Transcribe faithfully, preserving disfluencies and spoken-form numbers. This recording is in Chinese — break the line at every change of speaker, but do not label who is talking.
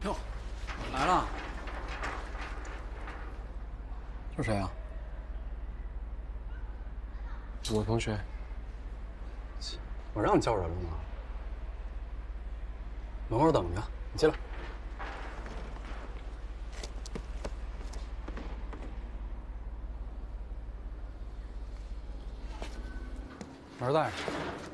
哟，来了，这谁啊？
我同学。
我让你叫人了吗？门口等着，你进来。门带上。